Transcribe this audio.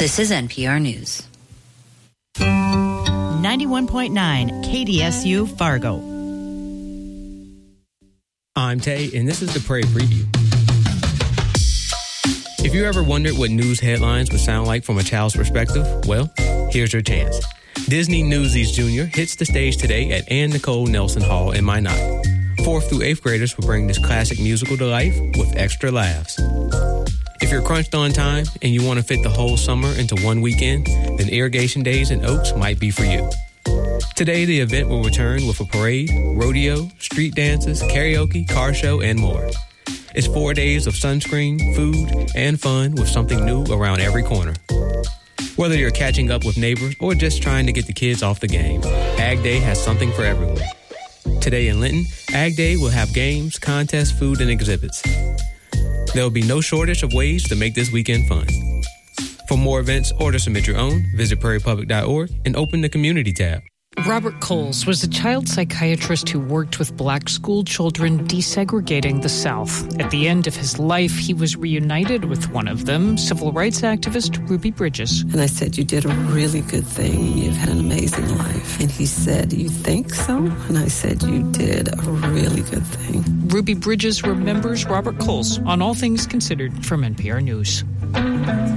This is NPR News. 91.9 KDSU Fargo. I'm Tay, and this is the Prairie Preview. If you ever wondered what news headlines would sound like from a child's perspective, well, here's your chance. Disney Newsies Jr. hits the stage today at Ann Nicole Nelson Hall in Minot. 4th through 8th graders will bring this classic musical to life with extra laughs. If you're crunched on time and you want to fit the whole summer into one weekend, then Irrigation Days in Oaks might be for you. Today, the event will return with a parade, rodeo, street dances, karaoke, car show, and more. It's 4 days of sunscreen, food, and fun with something new around every corner. Whether you're catching up with neighbors or just trying to get the kids off the game, Ag Day has something for everyone. Today in Linton, Ag Day will have games, contests, food, and exhibits. There will be no shortage of ways to make this weekend fun. For more events or to submit your own, visit prairiepublic.org and open the Community tab. Robert Coles was a child psychiatrist who worked with black school children desegregating the South. At the end of his life, he was reunited with one of them, civil rights activist Ruby Bridges. And I said, you did a really good thing. You've had an amazing life. And he said, you think so? And I said, you did a really good thing. Ruby Bridges remembers Robert Coles on All Things Considered from NPR News.